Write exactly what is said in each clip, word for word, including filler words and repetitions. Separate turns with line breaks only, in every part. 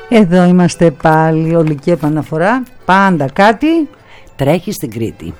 Εδώ είμαστε πάλι, ολική επαναφορά. Πάντα κάτι
τρέχει στην Κρήτη.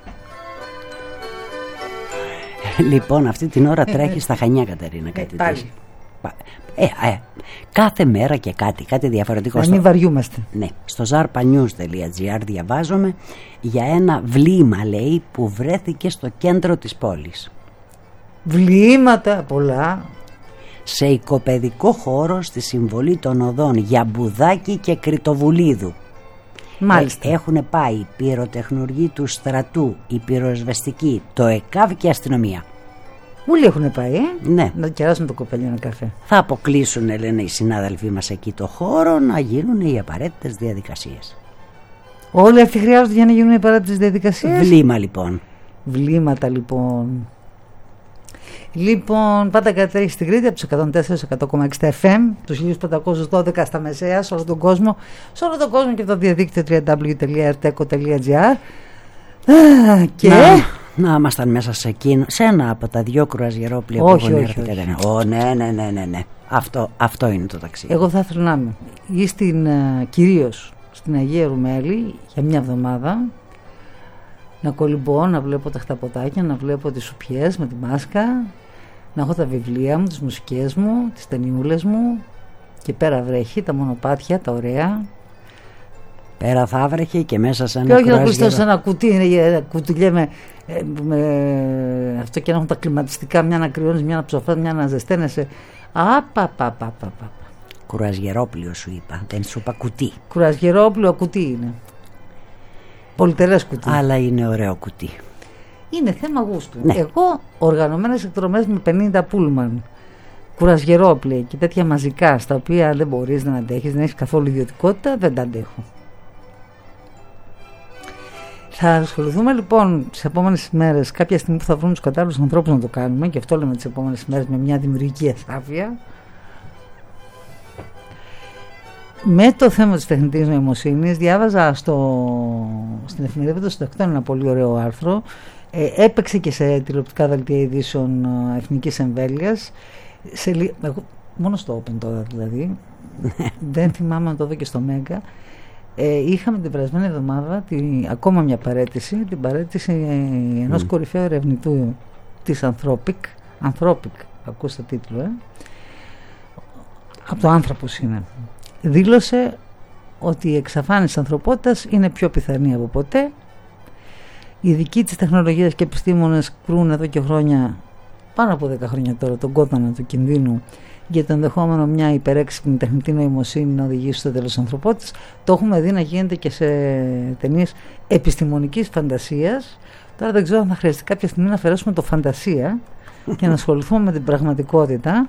Λοιπόν, αυτή την ώρα τρέχει στα Χανιά, Κατερίνα, κάτι
ε, πάλι.
Ε, ε, κάθε μέρα και κάτι, κάτι διαφορετικό.
Να μην βαριούμαστε.
Ναι, στο ζαρπανιούς τελεία τζι άρ διαβάζομαι για ένα βλήμα, λέει, που βρέθηκε στο κέντρο της πόλης.
Βλήματα πολλά.
Σε οικοπαιδικό χώρο στη συμβολή των οδών Γιαμπουδάκη και Κρητοβουλίδου.
Μάλιστα.
Έχουν πάει πυροτεχνουργοί του στρατού, η πυροσβεστική, το ΕΚΑΒ και η αστυνομία.
Όλοι έχουν πάει, ε?
Ναι.
Να κεράσουν το κοπέλι ένα καφέ.
Θα αποκλείσουν, λένε οι συνάδελφοί μας εκεί, το χώρο να γίνουν οι απαραίτητες διαδικασίες.
Όλοι αυτοί χρειάζονται για να γίνουν οι απαραίτητες διαδικασίες.
Βλήμα λοιπόν.
Βλήματα λοιπόν. Λοιπόν, πάντα κατέχει στην Κρήτη από τους εκατόν τέσσερα εκατό κόμμα έξι εφ εμ, τους χίλια πεντακόσια δώδεκα στα μεσαία, σε όλο τον κόσμο, σε όλο τον κόσμο και από το διαδίκτυο double-u double-u double-u τελεία arteco τελεία τζι άρ. Και...
Να, να ήμασταν μέσα σε εκείνο, σε ένα από τα δυο κρουαζιερόπλια που
όχι,
έχουν
όχι,
έρθει.
όχι.
Ω, ναι, ναι, ναι, ναι, ναι. Αυτό, αυτό είναι το ταξίδι.
Εγώ θα ήθελα να είμαι ή στην, uh, κυρίως στην Αγία Ρουμέλη για μια εβδομάδα, να κολυμπώ, να βλέπω τα χταποτάκια, να βλέπω τις σουπιές με τη μάσκα, να έχω τα βιβλία μου, τις μουσικές μου, τις ταινιούλες μου, και πέρα βρέχει, τα μονοπάτια, τα ωραία.
Πέρα θα βρέχει και μέσα σε ένα
και όχι
κρουαζιέρο.
να κλειστώ σε ένα κουτί, είναι κουτουλιέ με, με αυτό, και να έχουν τα κλιματιστικά, μια να κρυώνεις, μια να ψοφάς, μια να ζεσταίνεσαι. Απαπαπαπαπαπα.
Κουραζιερόπλιο σου είπα, δεν σου είπα κουτί.
Κουραζιερόπλιο κουτί είναι. Πολυτερές κουτί.
Αλλά είναι ωραίο κουτί.
Είναι θέμα γούστου.
Ναι.
Εγώ οργανωμένες εκδρομές με πενήντα πούλμαν, κουραζιερόπλια και τέτοια μαζικά, στα οποία δεν μπορείς να αντέχεις, δεν έχεις καθόλου ιδιωτικότητα, δεν τα αντέχω. Θα ασχοληθούμε λοιπόν τις επόμενες ημέρες, κάποια στιγμή που θα βρουν τους κατάλληλους ανθρώπους να το κάνουμε, και αυτό λέμε τις επόμενες ημέρες, με μια δημιουργική ασάφεια, με το θέμα της τεχνητής νοημοσύνης. Διάβαζα στο, στην εφημερίδα του Συντακτών ένα πολύ ωραίο άρθρο. Ε, έπαιξε και σε τηλεοπτικά δελτία ειδήσεων ε, εθνικής εμβέλειας. Σε, εγώ, μόνο στο Open τώρα δηλαδή. Δεν θυμάμαι να το δω και στο Μέγκα. Ε, είχαμε την περασμένη εβδομάδα τη, ακόμα μια παραίτηση, την παραίτηση ε, ενός mm. κορυφαίου ερευνητού της Anthropic. Anthropic, ακούς το τίτλο, ε? Από το άνθρωπος είναι. Δήλωσε ότι η εξαφάνιση της ανθρωπότητας είναι πιο πιθανή από ποτέ. Οι ειδικοί της τεχνολογίας και επιστήμονες κρούν εδώ και χρόνια, πάνω από δέκα χρόνια τώρα, τον κόδωνα του κινδύνου για το ενδεχόμενο μια υπερέξυπνη τεχνητή νοημοσύνη να οδηγήσει στο τέλος της ανθρωπότητας. Το έχουμε δει να γίνεται και σε ταινίες επιστημονικής φαντασίας. Τώρα δεν ξέρω αν θα χρειαστεί κάποια στιγμή να αφαιρέσουμε το φαντασία και να ασχοληθούμε με την πραγματικότητα.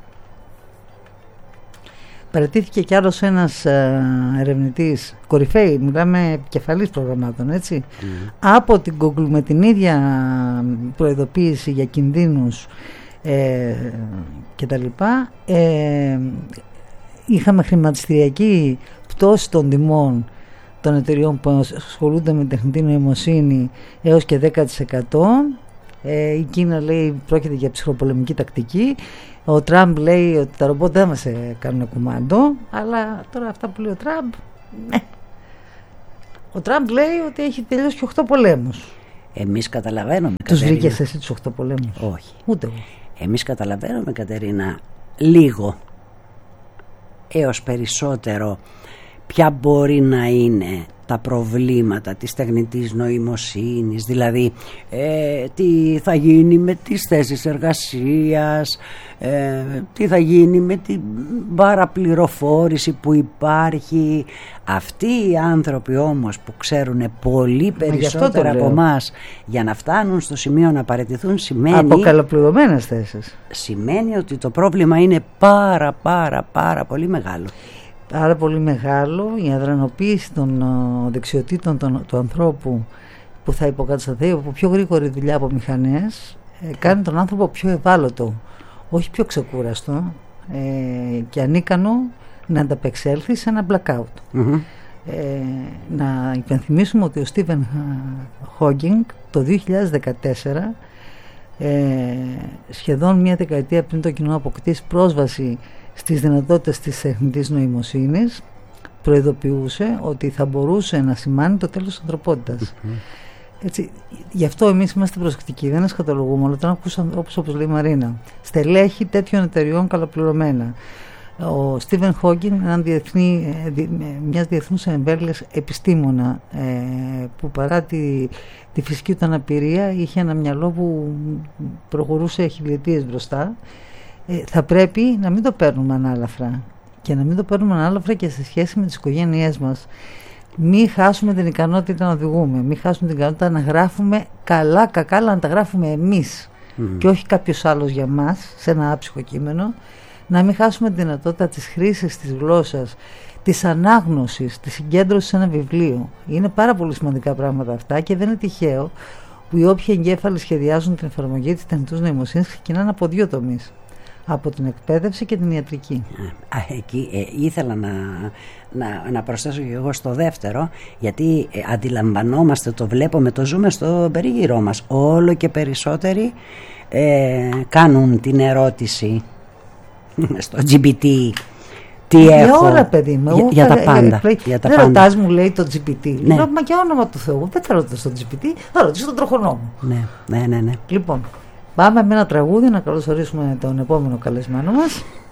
Παραιτήθηκε κι άλλος ένας ε, ερευνητής, κορυφαίοι, μιλάμε επικεφαλής προγραμμάτων, έτσι, mm. από την Google, με την ίδια προειδοποίηση για κινδύνους ε, και τα λοιπά. Ε, είχαμε χρηματιστηριακή πτώση των τιμών των εταιριών που ασχολούνται με τεχνητή νοημοσύνη έως και δέκα τοις εκατό. Ε, η Κίνα λέει πρόκειται για ψυχροπολεμική τακτική. Ο Τραμπ λέει ότι τα ρομπότ δεν μας κάνουν κουμάντο. Αλλά τώρα αυτά που λέει ο Τραμπ, ναι. Ο Τραμπ λέει ότι έχει τελειώσει και οκτώ πολέμους.
Εμείς καταλαβαίνουμε,
Τους
Κατερίνα.
βρήκες εσύ τους οκτώ πολέμους?
Όχι.
Ούτε εγώ.
Εμείς καταλαβαίνουμε, Κατερίνα, λίγο έως περισσότερο ποια μπορεί να είναι τα προβλήματα της τεχνητής νοημοσύνης, δηλαδή ε, τι θα γίνει με τις θέσεις εργασίας, ε, τι θα γίνει με την παραπληροφόρηση που υπάρχει. Αυτοί οι άνθρωποι όμως που ξέρουν πολύ περισσότερα από εμάς για να φτάνουν στο σημείο να παραιτηθούν, σημαίνει,
από καλοπληρωμένες θέσεις,
σημαίνει ότι το πρόβλημα είναι πάρα πάρα πάρα πολύ μεγάλο.
Άρα πολύ μεγάλο. Η αδρανοποίηση των uh, δεξιοτήτων των, του ανθρώπου που θα υποκατασταθεί από πιο γρήγορη δουλειά από μηχανές ε, κάνει τον άνθρωπο πιο ευάλωτο, όχι πιο ξεκούραστο ε, και ανίκανο να ανταπεξέλθει σε ένα blackout. Mm-hmm. Ε, να υπενθυμίσουμε ότι ο Στίβεν Χόκινγκ το δύο χιλιάδες δεκατέσσερα, ε, σχεδόν μια δεκαετία πριν το κοινό αποκτήσει πρόσβαση στις δυνατότητες της τεχνητής νοημοσύνης, προειδοποιούσε ότι θα μπορούσε να σημάνει το τέλος της ανθρωπότητας. Mm-hmm. Έτσι, γι' αυτό εμείς είμαστε προσεκτικοί, δεν εσχατολογούμε, αλλά όταν ακούσαμε, όπως, όπως λέει η Μαρίνα, στελέχη τέτοιων εταιριών καλοπληρωμένα. Ο Στίβεν Χόκκινγκ, έναν διεθνή, μιας διεθνούς εμβέλειας επιστήμονα, ε, που παρά τη, τη φυσική του αναπηρία είχε ένα μυαλό που προχωρούσε χιλιετίες μπροστά, ε, θα πρέπει να μην το παίρνουμε ανάλαφρα και να μην το παίρνουμε ανάλαφρα και σε σχέση με τις οικογένειές μας. Μην χάσουμε την ικανότητα να οδηγούμε, μην χάσουμε την ικανότητα να γράφουμε καλά, κακά, αλλά να τα γράφουμε εμείς mm. και όχι κάποιος άλλος για μας σε ένα άψυχο κείμενο. Να μην χάσουμε τη δυνατότητα της χρήσης της γλώσσας, της ανάγνωσης, της συγκέντρωσης σε ένα βιβλίο. Είναι πάρα πολύ σημαντικά πράγματα αυτά και δεν είναι τυχαίο που οι όποιοι εγκέφαλοι σχεδιάζουν την εφαρμογή της τεχνητής νοημοσύνης ξεκινάνε από δύο τομείς. Από την εκπαίδευση και την ιατρική.
Α, εκεί ε, ήθελα να, να, να προσθέσω και εγώ στο δεύτερο, γιατί ε, αντιλαμβανόμαστε, το βλέπουμε, το ζούμε στο περίγυρό μας. Όλο και περισσότεροι ε, κάνουν την ερώτηση στο τζι πι τι τι
για
έχω
όλα, παιδί μου,
για, για τα πάντα, για, για τα
δεν
πάντα.
ρωτάς, μου λέει το τζι πι τι,
ναι.
Μα για όνομα του Θεού δεν θα ρωτήσω τον τζι πι τι, θα ρωτήσω τον τροχονό μου.
Ναι, ναι, ναι, ναι.
Λοιπόν, πάμε με ένα τραγούδι να καλωσορίσουμε τον επόμενο καλεσμένο μας.